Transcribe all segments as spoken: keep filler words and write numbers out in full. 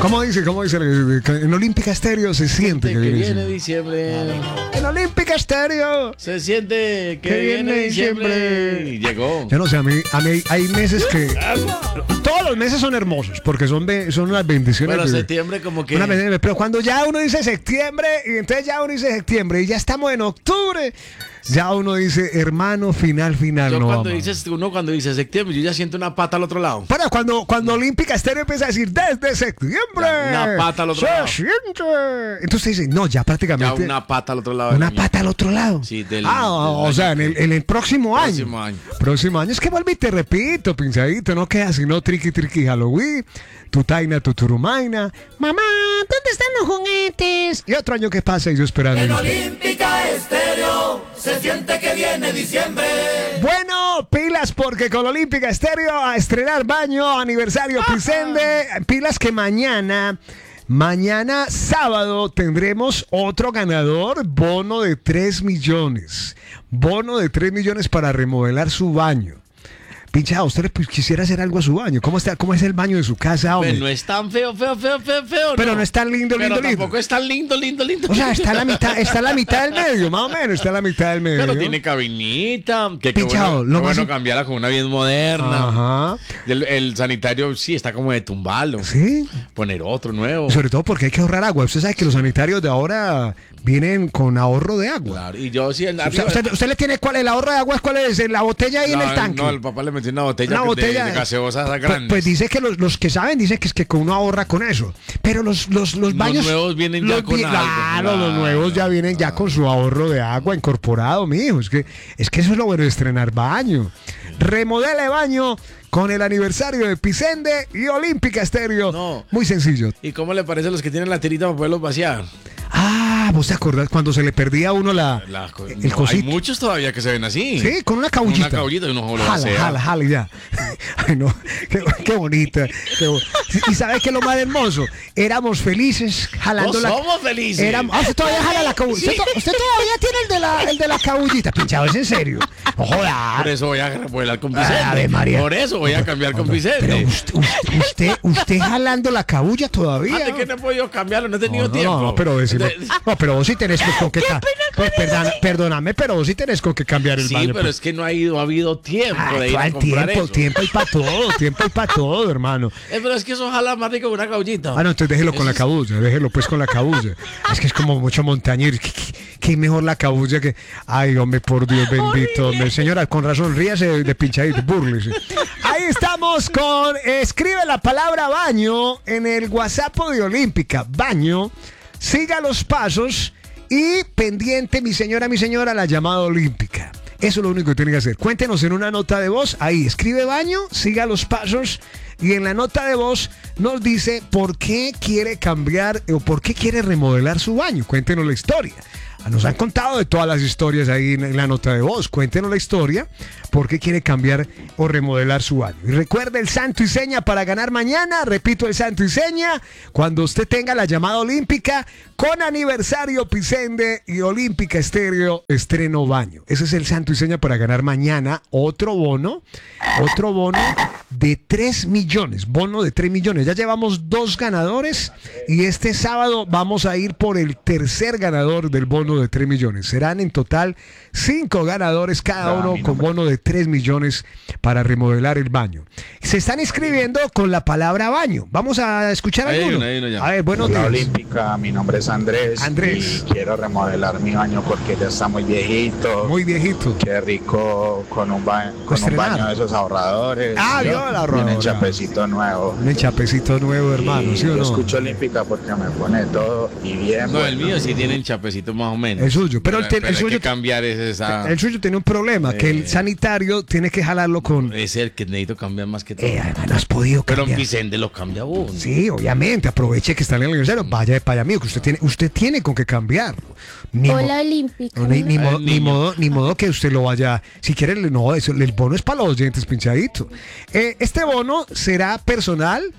¿Cómo dice? ¿Cómo dice? En Olímpica Estéreo se siente que, que viene, viene diciembre. En Olímpica Estéreo Se siente que, que viene diciembre. Y llegó. Yo no sé, a mí, a mí hay meses que todos los meses son hermosos porque son, be- son unas bendiciones. Pero de- septiembre como que... Una bendición, pero cuando ya uno dice septiembre y entonces ya uno dice septiembre y ya estamos en octubre, ya uno dice hermano, final, final. Yo no cuando vamos. dices, uno cuando dice septiembre, yo ya siento una pata al otro lado. Para cuando, cuando Olímpica Estéreo empieza a decir desde septiembre. Ya, una pata al otro se lado. siente. Entonces dice, no, ya Ya prácticamente. una pata al otro lado. del Una año. pata al otro lado. Sí, del- ah, del o año sea, en que- el, en el próximo año. Próximo año. Próximo año. Es que vuelve y te repito, pinchadito. No queda sino triqui triqui Halloween. Tu taina, tu turumaina. Mamá, ¿dónde están los juguetes? Y otro año que pasa y yo esperando. En Olímpica Estéreo se siente que viene diciembre. Bueno, pilas porque con Olímpica Estéreo a estrenar baño, aniversario Pisende. Pilas que mañana, mañana sábado tendremos otro ganador, bono de tres millones. Bono de tres millones para remodelar su baño. Pincha, usted le pues, quisiera hacer algo a su baño. ¿Cómo está? ¿Cómo es el baño de su casa, hombre? Pero no es tan feo, feo, feo, feo, feo. Pero no es tan lindo, Pero lindo, lindo. tampoco es tan lindo, lindo, lindo. O sea, está a la mitad, está a la mitad del medio, más o menos, está a la mitad del medio. Pero tiene cabinita. Que qué Pichao, bueno, lo qué más bueno im- cambiarla con una bien moderna. Ajá. El, el sanitario sí está como de tumbarlo. Sí. Poner otro nuevo. Sobre todo porque hay que ahorrar agua. Usted sabe que los sanitarios de ahora vienen con ahorro de agua. Claro. Y yo sí. El, O sea, usted, usted le tiene cuál, el ahorro de agua es cuál es, en la botella y en el tanque. No, el papá le metió una botella, Una de- botella de, gaseosa pues, grande. pues dice que los, los que saben dicen que es que uno ahorra con eso. Pero los, los, los baños. nuevos vienen ya los con vi- algo, Claro, los claro. nuevos ya vienen ya con su ahorro de agua incorporado, mijo. Es que, es que eso es lo bueno de estrenar baño. Remodele baño con el aniversario de Pisende y Olímpica Estéreo. No. Muy sencillo. ¿Y cómo le parece a los que tienen la tirita para poderlos vaciar? Ah, ¿vos te acordás cuando se le perdía a uno la, La co- el no, hay cosito? muchos todavía que se ven así. Sí, con una cabullita. Con una cabullita y uno lo Jala, vacía. jala, jala, y ya. Ay, no, qué, qué bonita. qué bo- y sabes que lo más hermoso, éramos felices jalando No la. somos felices. Éramos, ah, usted todavía jala la cabullita. Sí. Usted, to- usted todavía tiene el de la, el de la cabullita, pinchado, es en serio. No joda. Por eso voy a volar con Vicente. Ave María. Por eso voy a cambiar con Pero Vicente. usted, usted, usted, usted jalando la cabulla todavía. Antes que no he podido cambiarlo, no he tenido No, no, tiempo. no, pero decime- Entonces- no, pero vos sí tenés pues, con qué, ca- pues, perdona- perdóname, pero vos sí tenés con qué cambiar el Sí, baño. pero pues. es que no ha ido, ha habido tiempo Ay, de ir a ¿cuál comprar tiempo? eso. Tiempo hay para todo, tiempo hay para todo, hermano. Eh, pero es que eso jala más rico que una cabullita. Ah, no, entonces déjelo con la Eso es- cabulla, déjelo pues con la cabulla. Es que es como mucho montañero. ¿Qué, qué, qué mejor la cabulla que. Ay, hombre, por Dios bendito. Hombre. Señora, con razón, ríase de, de pinchadito, búrlese. Ahí estamos con. Escribe la palabra baño en el WhatsApp de Olímpica. Baño. Siga los pasos y pendiente, mi señora, mi señora, la llamada olímpica. Eso es lo único que tiene que hacer. Cuéntenos en una nota de voz. Ahí, escribe baño, siga los pasos y en la nota de voz nos dice por qué quiere cambiar o por qué quiere remodelar su baño. Cuéntenos la historia. Nos han contado de todas las historias ahí en la nota de voz. Cuéntenos la historia, por qué quiere cambiar o remodelar su baño. Y recuerde el santo y seña para ganar mañana. Repito el santo y seña. Cuando usted tenga la llamada olímpica con aniversario Pisende y Olímpica Estéreo, estreno baño. Ese es el santo y seña para ganar mañana otro bono. Otro bono de tres millones. Bono de tres millones. Ya llevamos dos ganadores y este sábado vamos a ir por el tercer ganador del bono de tres millones. Serán en total cinco ganadores, cada uno con bono de tres millones para remodelar el baño. Se están inscribiendo con la palabra baño. Vamos a escuchar Ahí hay alguno. uno, hay uno ya. A ver, buenos Hola días. Olímpica, mi nombre es Andrés. Andrés. Y quiero remodelar mi baño porque ya está muy viejito. Muy viejito. Qué rico con un, ba- con un Estrenar. baño de esos ahorradores. Ah, ¿sí? vio la Y un ahorradora. enchapecito nuevo. Un chapecito nuevo, hermano, Y ¿sí o yo no? escucho Olímpica porque me pone todo y bien. No, bueno. el mío sí tiene un chapecito más o menos. El suyo, pero el te- el hay suyo- que cambiar es esa. El suyo tiene un problema, que el Eh. sanitario tiene que jalarlo con... Es el que necesito cambiar más que todo. Eh, además, no has podido Pero cambiar. Vicente lo cambia uno. Sí, obviamente, aproveche que está en el aniversario, vaya de paya mío, que usted tiene, usted tiene con qué cambiar. Ni mo- Hola Olímpica. no, ni, ni Al modo, ni, niño. modo, ni modo que usted lo vaya, si quiere, le- no, eso, el bono es para los oyentes, pinchadito. Eh, este bono será personal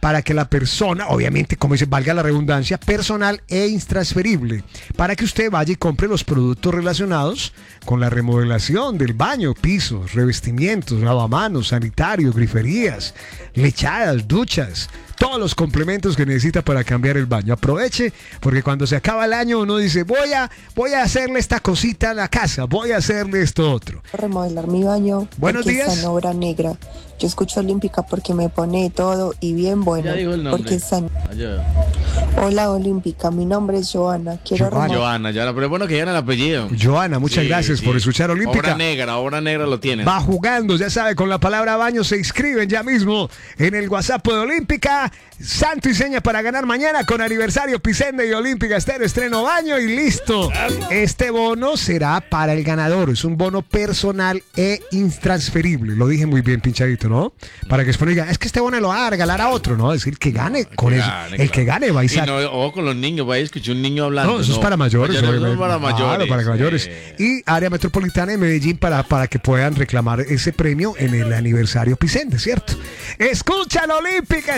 para que la persona, obviamente, como dice, valga la redundancia, personal e intransferible, para que usted vaya y compre los productos relacionados con la remodelación del baño, pisos, revestimientos, lavamanos, sanitarios, griferías, lechadas, duchas, todos los complementos que necesita para cambiar el baño. Aproveche, porque cuando se acaba el año uno dice, voy a, voy a hacerle esta cosita a la casa, voy a hacerle esto otro. Remodelar mi baño. Buenos porque días. Está en obra negra. Yo escucho Olímpica porque me pone todo y bien bueno. Ya digo el nombre. Porque está en... Allá. Hola Olímpica, mi nombre es Joana. Quiero Joana. remodelar. Joana, Joana, pero es bueno que lleven el apellido. Joana, muchas Sí, gracias sí. por escuchar Olímpica. Obra negra, obra negra lo tienen. Va jugando, ya sabe, con la palabra baño se inscriben ya mismo en el WhatsApp de Olímpica. Santo y seña para ganar mañana con aniversario Pisende y Olímpica Estéreo, estreno baño y listo. Este bono será para el ganador, es un bono personal e intransferible. Lo dije muy bien pinchadito, ¿no? Para que después diga, es que este bono lo va a regalar a otro, ¿no? Es decir, que gane con Que eso. gane, El que claro. gane va a Y ir. no, ojo con los niños, vaya a escuchar un niño hablando. No, eso es para mayores. Eso es obviamente. para mayores. Claro, para mayores. Eh. Y área metropolitana de Medellín para, para que puedan reclamar ese premio en el aniversario Pisende, ¿cierto? Escucha la Olímpica.